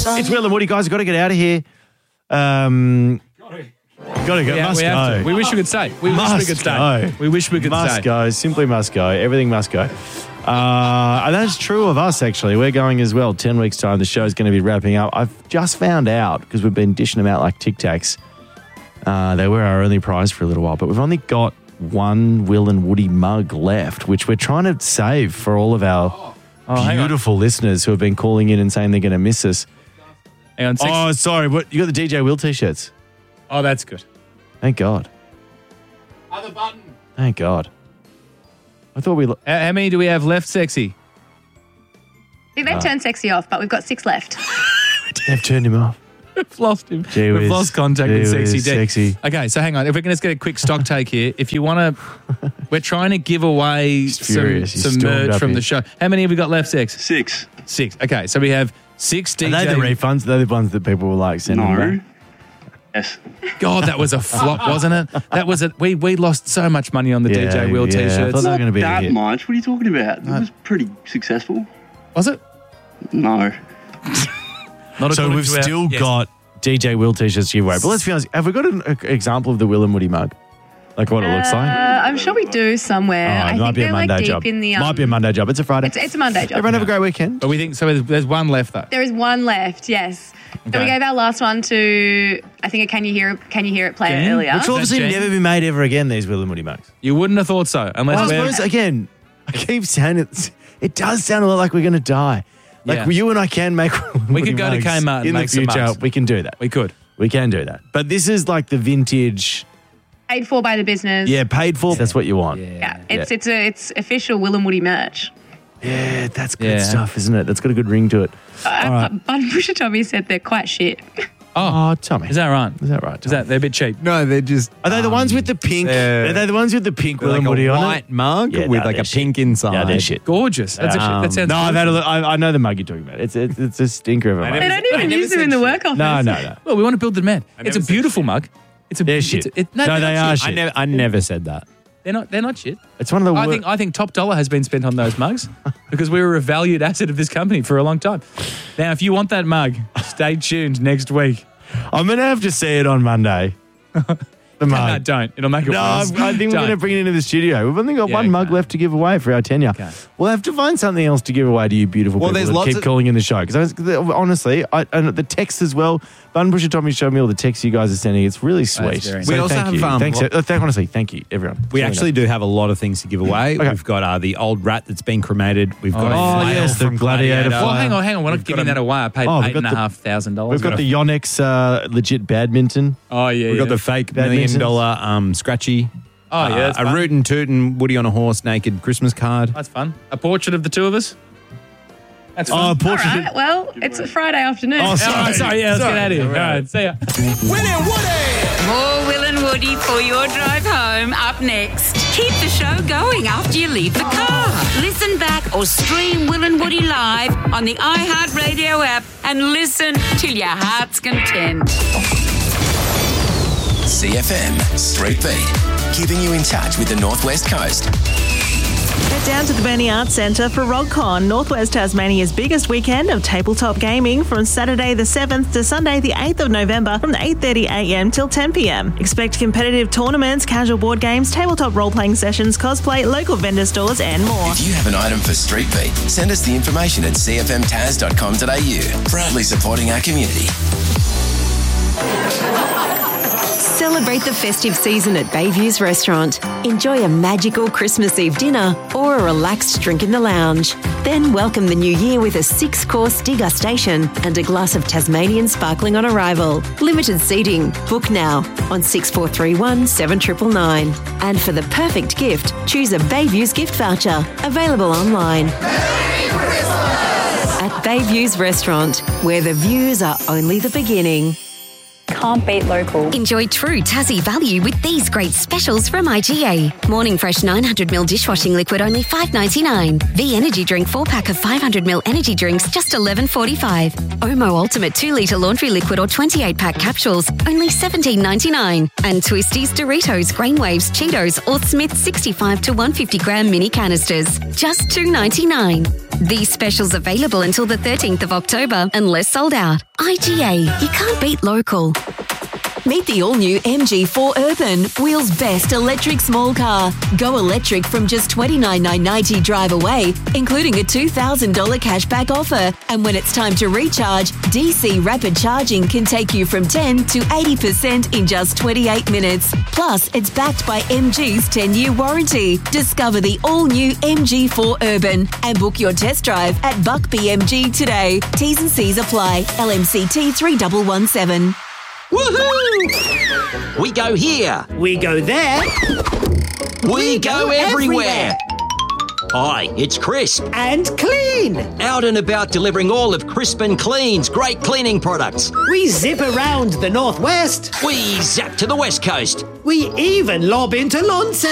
It's Will and Woody, guys. I've got to get out of here. Got to go. Yeah, must we have go. to. We wish we could stay. We wish we could stay. We wish we could Must stay. go. Simply must go. Everything must go. And that's true of us, actually. We're going as well. 10 weeks' time, the show's going to be wrapping up. I've just found out, because we've been dishing them out like Tic Tacs. They were our only prize for a little while, but we've only got one Will and Woody mug left, which we're trying to save for all of our beautiful listeners who have been calling in and saying they're going to miss us. Hang on, Oh, sorry. What, you got the DJ Will t-shirts? Oh, that's good. Thank God. Other button. Thank God. I thought we... How many do we have left, Sexy? I think they've turned Sexy off, but we've got 6 left. They've turned him off. We've lost him. Gee We've whiz. lost contact with Gee Sexy whiz, D. Sexy. Okay, so hang on. If we can just get a quick stock take here. If you want to... We're trying to give away furious. He's some stormed merch up from here. the show. How many have we got left, Sex? 6. 6. Okay, so we have 6 DJ... Are they the refunds? They're the ones that people will like sending No. back? Yes. God, that was a flop, wasn't it? That was we lost so much money on the DJ Will I thought t-shirts. they were going to be a That hit. much? What are you talking about? It was pretty successful. Was it? No. Not So according we've to our- still yes. got DJ Will t-shirts to give away. But let's be honest, have we got an example of the Will and Woody mug? Like what it looks like? I'm sure we do somewhere. Oh, I it think might be a they're like Monday deep job. in the. Might be a Monday job. It's a Friday. It's a Monday job. Everyone have a great weekend. But we think so. There's one left though. There is one left. Yes. So Okay. we gave our last one to I think a Can You Hear It player Jen? earlier. Which will obviously Jen? never be made ever again, these Will and Woody mugs. You wouldn't have thought so, unless Well, I we're. suppose, again, I keep saying it. It does sound a lot like we're going to die. Like Yeah. you and I can make Will and We Woody could go to mugs Kmart and in make the some future. mugs. We can do that. We could. We can do that. But this is like the vintage. Paid for by the business. Yeah, paid for. That's what you want. Yeah. It's official Will and Woody merch. Yeah, that's good Yeah. stuff, isn't it? That's got a good ring to it. Bun Pusher Tommy said they're quite shit. Oh, Tommy. Is that right? Is that right? Is that they're a bit cheap? No, they're just. Are they the ones with the pink? Are they the ones with the pink Will like and a Woody on it? white mug Yeah, with no, like they're a shit. pink inside? Yeah, they're shit. Gorgeous. That sounds. No, I've had a look. I know the mug you're talking about. It's a stinker of a mug. They don't even use them in the work office. No. Well, we want to build the demand. It's a never said beautiful mug. It's a. They're it's shit. a- No, they're they not are shit. shit. I never said that. They're not shit. It's one of the I think top dollar has been spent on those mugs because we were a valued asset of this company for a long time. Now, if you want that mug, stay tuned next week. I'm going to have to see it on Monday. The mug. No, don't. It'll make it No, worse. I think we're going to Don't. bring it into the studio. We've only got Yeah, one mug okay. left to give away for our tenure. Okay. We'll have to find something else to give away to you beautiful Well, people there's that lots keep of- calling in the show. Because honestly, and the texts as well. Bun Pusher Tommy showed me all the texts you guys are sending. It's really sweet. very nice. We also thank have, you. Thanks, honestly, thank you, everyone. We Really actually do have a lot of things to give away. Okay. We've got the old rat that's been cremated. We've got Oh, a flail yes, the from gladiator Well, fire. hang on. We're not giving that away. I paid Oh, we've got the- $8,500. We've got the Yonex legit badminton. Oh, yeah. We've got the fake $1 Badmintons. million scratchy. Oh, yeah. That's a fun. rootin' tootin' Woody on a horse naked Christmas card. That's fun. A portrait of the two of us. That's fun. Oh, All portrait. right. Well, it's a Friday afternoon. Oh, Oh, sorry. Yeah, let's get out of here. All right. See ya. More Will and Woody for your drive home up next. Keep the show going after you leave the car. Listen back or stream Will and Woody live on the iHeartRadio app and listen till your heart's content. CFM Street Beat, keeping you in touch with the Northwest Coast. Head down to the Burnie Arts Centre for RogCon, Northwest Tasmania's biggest weekend of tabletop gaming from Saturday the 7th to Sunday the 8th of November from 8:30am till 10pm. Expect competitive tournaments, casual board games, tabletop role-playing sessions, cosplay, local vendor stores and more. If you have an item for Street Beat, send us the information at cfmtaz.com.au. Proudly supporting our community. Celebrate the festive season at Bayviews Restaurant. Enjoy a magical Christmas Eve dinner or a relaxed drink in the lounge. Then welcome the new year with a 6-course degustation and a glass of Tasmanian sparkling on arrival. Limited seating. Book now on 6431 7999. And for the perfect gift, choose a Bayviews gift voucher. Available online. At Bayviews Restaurant, where the views are only the beginning. Can't beat local. Enjoy true Tassie value with these great specials from IGA. Morning Fresh 900ml dishwashing liquid only $5.99. V Energy Drink 4-pack of 500ml energy drinks just $11.45. Omo Ultimate 2-litre laundry liquid or 28-pack capsules only $17.99. And Twisties, Doritos, Grain Waves, Cheetos or Smith 65 to 150 gram mini canisters just $2.99. These specials available until the 13th of October unless sold out. IGA, you can't beat local. Meet the all-new MG4 Urban, Wheels' best electric small car. Go electric from just $29,990 drive away, including a $2,000 cashback offer. And when it's time to recharge, DC rapid charging can take you from 10 to 80% in just 28 minutes. Plus, it's backed by MG's 10-year warranty. Discover the all-new MG4 Urban and book your test drive at Buck BMG today. T's and C's apply. LMCT 3117. Woohoo! We go here. We go there. We go everywhere. Hi, it's Crisp. And Clean. Out and about delivering all of Crisp and Clean's great cleaning products. We zip around the northwest. We zap to the west coast. We even lob into Launceston.